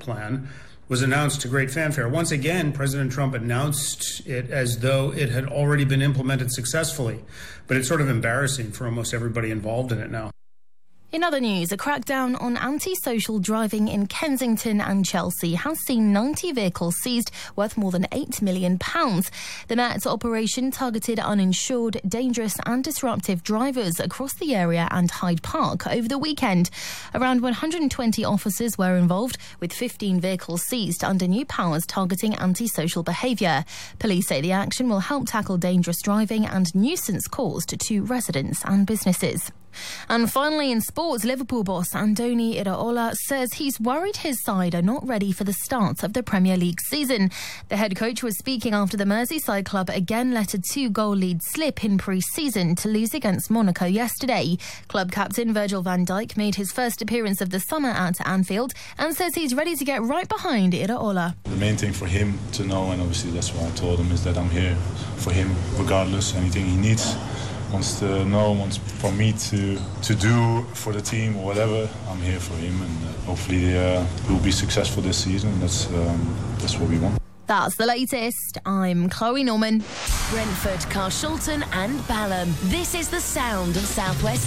plan was announced to great fanfare. Once again, President Trump announced it as though it had already been implemented successfully. But it's sort of embarrassing for almost everybody involved in it now. In other news, a crackdown on antisocial driving in Kensington and Chelsea has seen 90 vehicles seized worth more than £8 million. The Met's operation targeted uninsured, dangerous and disruptive drivers across the area and Hyde Park over the weekend. Around 120 officers were involved, with 15 vehicles seized under new powers targeting antisocial behaviour. Police say the action will help tackle dangerous driving and nuisance caused to residents and businesses. And finally, in sports, Liverpool boss Andoni Iraola says he's worried his side are not ready for the start of the Premier League season. The head coach was speaking after the Merseyside club again let a 2-goal lead slip in pre-season to lose against Monaco yesterday. Club captain Virgil van Dijk made his first appearance of the summer at Anfield and says he's ready to get right behind Iraola. The main thing for him to know, and obviously that's what I told him, is that I'm here for him regardless. Anything he needs, wants to know, wants for me to do for the team or whatever, I'm here for him, and hopefully we'll be successful this season. That's what we want. That's the latest. I'm Chloe Norman. Brentford, Carshalton and Balham. This is the sound of South West